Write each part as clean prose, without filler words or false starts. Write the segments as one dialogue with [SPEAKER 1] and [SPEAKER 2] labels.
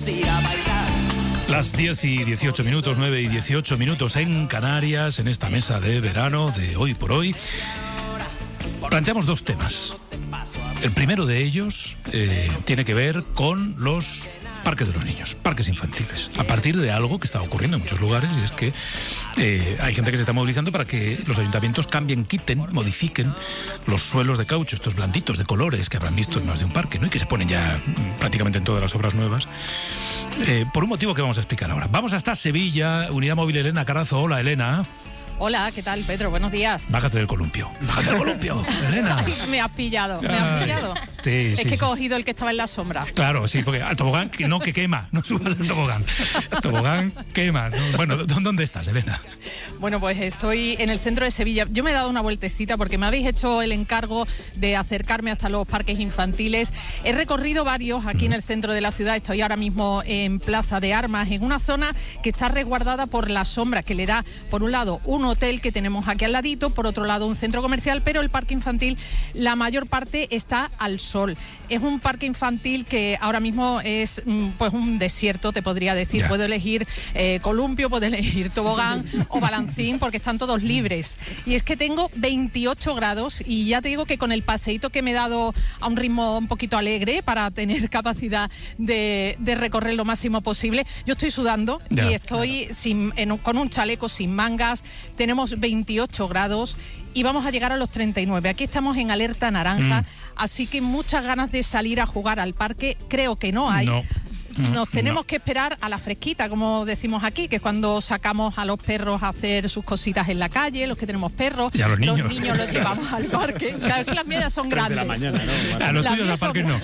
[SPEAKER 1] Las 10 y 18 minutos, 9 y 18 minutos en Canarias, en esta mesa de verano de Hoy por Hoy. Planteamos dos temas. El primero de ellos tiene que ver con los parques de los niños, parques infantiles, a partir de algo que está ocurriendo en muchos lugares, y es que hay gente que se está movilizando para que los ayuntamientos cambien, quiten, modifiquen los suelos de caucho, estos blanditos de colores que habrán visto en más de un parque, ¿no? Y que se ponen ya prácticamente en todas las obras nuevas, por un motivo que vamos a explicar ahora. Vamos hasta Sevilla, Unidad Móvil Elena Carazo. Hola, Elena.
[SPEAKER 2] Hola, ¿qué tal, Pedro? Buenos días.
[SPEAKER 1] Bájate del columpio, Elena.
[SPEAKER 2] Ay, me has pillado.
[SPEAKER 1] Sí,
[SPEAKER 2] es que he cogido el que estaba en la sombra.
[SPEAKER 1] Claro, sí, porque al tobogán que quema, no subas al tobogán. El tobogán quema. Bueno, ¿dónde estás, Elena?
[SPEAKER 2] Bueno, pues estoy en el centro de Sevilla. Yo me he dado una vueltecita porque me habéis hecho el encargo de acercarme hasta los parques infantiles. He recorrido varios aquí en el centro de la ciudad. Estoy ahora mismo en Plaza de Armas, en una zona que está resguardada por la sombra que le da, por un lado, un hotel que tenemos aquí al ladito, por otro lado un centro comercial, pero el parque infantil, la mayor parte está al sol. Es un parque infantil que ahora mismo es pues un desierto, te podría decir. Yeah. Puedo elegir columpio, puedo elegir tobogán o balancín, porque están todos libres. Y es que tengo 28 grados y ya te digo que con el paseíto que me he dado a un ritmo un poquito alegre para tener capacidad de recorrer lo máximo posible, yo estoy sudando y estoy con un chaleco sin mangas. Tenemos 28 grados y vamos a llegar a los 39. Aquí estamos en alerta naranja, así que muchas ganas de salir a jugar al parque creo que no hay. Nos tenemos que esperar a la fresquita, como decimos aquí, que es cuando sacamos a los perros a hacer sus cositas en la calle, los que tenemos perros.
[SPEAKER 1] Y a los niños.
[SPEAKER 2] Los niños los llevamos al parque. Claro, es que las medias son grandes.
[SPEAKER 3] De la mañana, ¿no?
[SPEAKER 1] A los tuyos al parque no.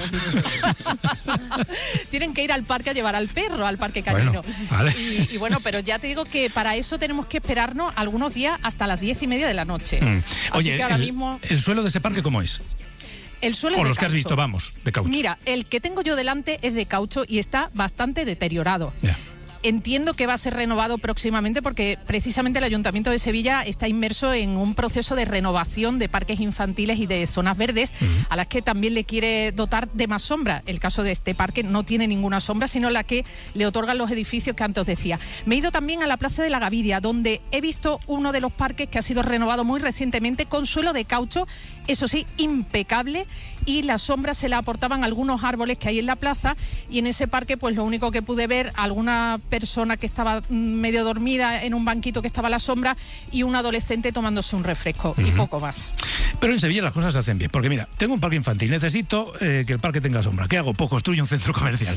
[SPEAKER 2] Tienen que ir al parque a llevar al perro, al parque canino.
[SPEAKER 1] Bueno, vale.
[SPEAKER 2] Y bueno, pero ya te digo que para eso tenemos que esperarnos algunos días hasta las 10:30 de la noche.
[SPEAKER 1] Oye,
[SPEAKER 2] así que ahora mismo...
[SPEAKER 1] ¿el suelo de ese parque cómo es?
[SPEAKER 2] El suelo
[SPEAKER 1] o
[SPEAKER 2] de
[SPEAKER 1] los
[SPEAKER 2] caucho.
[SPEAKER 1] Que has visto, vamos, de caucho.
[SPEAKER 2] Mira, el que tengo yo delante es de caucho y está bastante deteriorado.
[SPEAKER 1] Yeah.
[SPEAKER 2] Entiendo que va a ser renovado próximamente porque precisamente el Ayuntamiento de Sevilla está inmerso en un proceso de renovación de parques infantiles y de zonas verdes a las que también le quiere dotar de más sombra. El caso de este parque no tiene ninguna sombra, sino la que le otorgan los edificios que antes os decía. Me he ido también a la Plaza de la Gaviria, donde he visto uno de los parques que ha sido renovado muy recientemente con suelo de caucho, eso sí, impecable, y la sombra se la aportaban algunos árboles que hay en la plaza, y en ese parque pues lo único que pude ver, alguna persona que estaba medio dormida en un banquito que estaba a la sombra y un adolescente tomándose un refresco y poco más.
[SPEAKER 1] Pero en Sevilla las cosas se hacen bien, porque mira, tengo un parque infantil, necesito que el parque tenga sombra. ¿Qué hago? Pues construyo un centro comercial.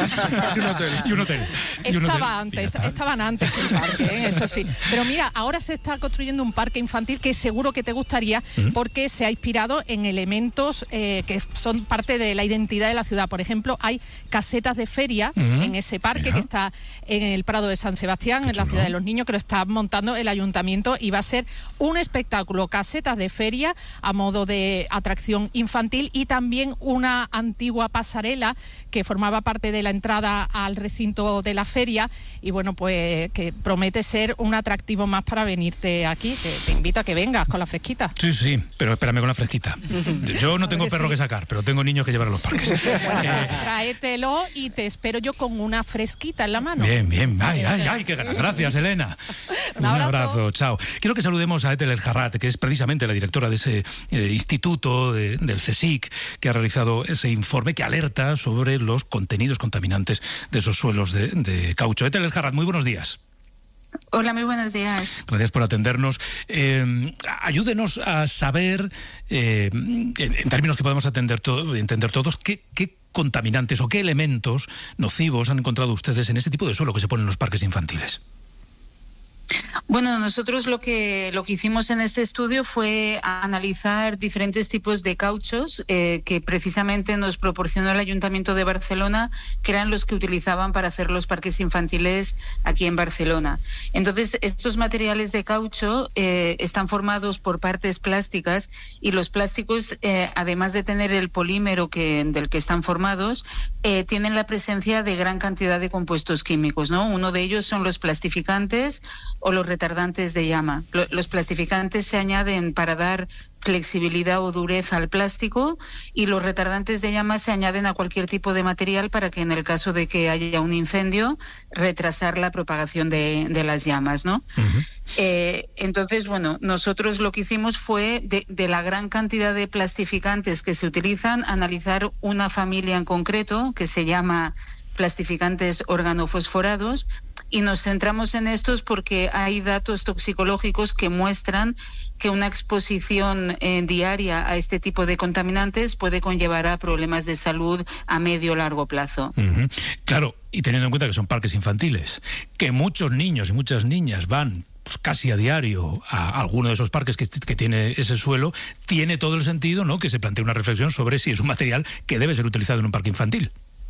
[SPEAKER 1] y un hotel.
[SPEAKER 2] Estaban antes que el parque, eso sí. Pero mira, ahora se está construyendo un parque infantil que seguro que te gustaría porque se ha inspirado en elementos que son parte de la identidad de la ciudad. Por ejemplo, hay casetas de feria en ese parque que está en el Prado de San Sebastián, en la ciudad de los niños, que lo está montando el ayuntamiento, y va a ser un espectáculo, casetas de feria a modo de atracción infantil, y también una antigua pasarela que formaba parte de la entrada al recinto de la feria, y bueno, pues que promete ser un atractivo más para venirte aquí. Te invito a que vengas con la fresquita.
[SPEAKER 1] Sí, pero espérame con la fresquita. Yo no tengo perro que sacar, pero tengo niños que llevar a los parques.
[SPEAKER 2] Bueno, pues tráetelo y te espero yo con una fresquita en la mano.
[SPEAKER 1] Bien. Ay, qué ganas. Gracias, Elena. Un abrazo, chao. Quiero que saludemos a Ethel El Jarrat, que es precisamente la directora de ese instituto del CSIC, que ha realizado ese informe que alerta sobre los contenidos contaminantes de esos suelos de caucho. Ethel El Jarrat, muy buenos días.
[SPEAKER 4] Hola, muy buenos días.
[SPEAKER 1] Gracias por atendernos. Ayúdenos a saber, en términos que podemos entender todos, qué contaminantes o qué elementos nocivos han encontrado ustedes en este tipo de suelo que se pone en los parques infantiles.
[SPEAKER 4] Bueno, nosotros lo que hicimos en este estudio fue analizar diferentes tipos de cauchos que precisamente nos proporcionó el Ayuntamiento de Barcelona, que eran los que utilizaban para hacer los parques infantiles aquí en Barcelona. Entonces, estos materiales de caucho están formados por partes plásticas, y los plásticos, además de tener el polímero del que están formados, tienen la presencia de gran cantidad de compuestos químicos, ¿no? Uno de ellos son los plastificantes o los retardantes de llama. Los plastificantes se añaden para dar flexibilidad o dureza al plástico, y los retardantes de llama se añaden a cualquier tipo de material para que en el caso de que haya un incendio, retrasar la propagación de las llamas, ¿no? Entonces, bueno, nosotros lo que hicimos fue, de la gran cantidad de plastificantes que se utilizan, analizar una familia en concreto que se llama plastificantes organofosforados, y nos centramos en estos porque hay datos toxicológicos que muestran que una exposición diaria a este tipo de contaminantes puede conllevar a problemas de salud a medio o largo plazo.
[SPEAKER 1] Claro, y teniendo en cuenta que son parques infantiles, que muchos niños y muchas niñas van pues casi a diario a alguno de esos parques que tiene ese suelo, tiene todo el sentido, ¿no?, que se plantee una reflexión sobre si es un material que debe ser utilizado en un parque infantil.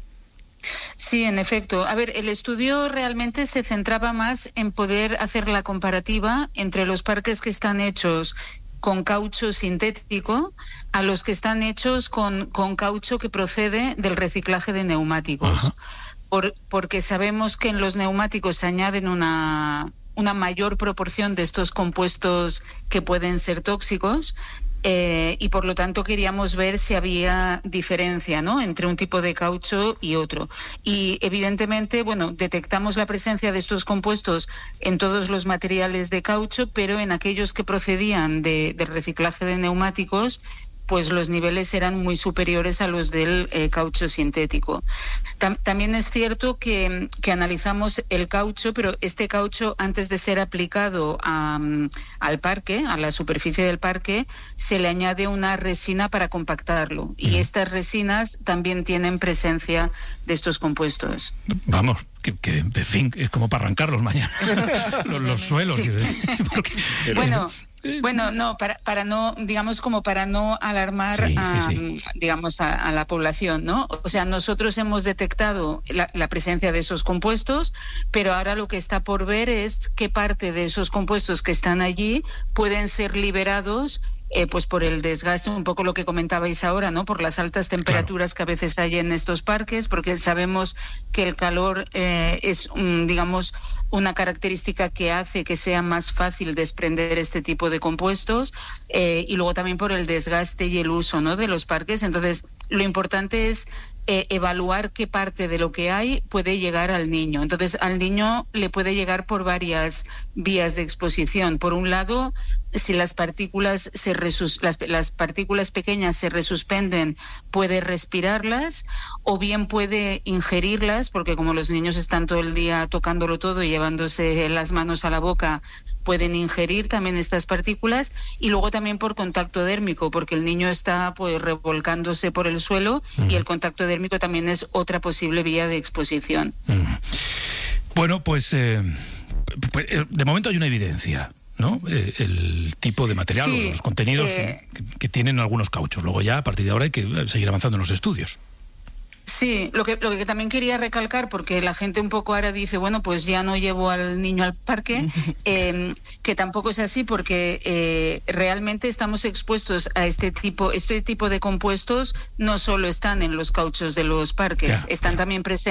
[SPEAKER 4] Sí, en efecto. A ver, el estudio realmente se centraba más en poder hacer la comparativa entre los parques que están hechos con caucho sintético a los que están hechos con caucho que procede del reciclaje de neumáticos. Porque sabemos que en los neumáticos se añaden una mayor proporción de estos compuestos que pueden ser tóxicos. Y por lo tanto queríamos ver si había diferencia, ¿no?, entre un tipo de caucho y otro. Y evidentemente, bueno, detectamos la presencia de estos compuestos en todos los materiales de caucho, pero en aquellos que procedían del reciclaje de neumáticos, pues los niveles eran muy superiores a los del caucho sintético. También es cierto que analizamos el caucho, pero este caucho, antes de ser aplicado al parque, a la superficie del parque, se le añade una resina para compactarlo. Y estas resinas también tienen presencia de estos compuestos.
[SPEAKER 1] Vamos, que en fin, es como para arrancarlos mañana, los suelos.
[SPEAKER 4] Sí. Bueno, no, para no, digamos, como para no alarmar digamos, a la población, ¿no? O sea, nosotros hemos detectado la presencia de esos compuestos, pero ahora lo que está por ver es qué parte de esos compuestos que están allí pueden ser liberados pues por el desgaste, un poco lo que comentabais ahora, ¿no?, por las altas temperaturas que a veces hay en estos parques, porque sabemos que el calor es, digamos, una característica que hace que sea más fácil desprender este tipo de compuestos, y luego también por el desgaste y el uso, ¿no?, de los parques. Entonces, lo importante es evaluar qué parte de lo que hay puede llegar al niño. Entonces, al niño le puede llegar por varias vías de exposición. Por un lado, si las partículas las partículas pequeñas se resuspenden, puede respirarlas, o bien puede ingerirlas, porque como los niños están todo el día tocándolo todo y llevándose las manos a la boca, pueden ingerir también estas partículas, y luego también por contacto dérmico, porque el niño está pues revolcándose por el suelo, y el contacto dérmico también es otra posible vía de exposición.
[SPEAKER 1] Bueno, pues de momento hay una evidencia, ¿no? El tipo de material, o los contenidos que tienen algunos cauchos. Luego ya, a partir de ahora, hay que seguir avanzando en los estudios.
[SPEAKER 4] Sí, lo que también quería recalcar, porque la gente un poco ahora dice, bueno, pues ya no llevo al niño al parque, que tampoco es así, porque realmente estamos expuestos a este tipo de compuestos. No solo están en los cauchos de los parques, están también presentes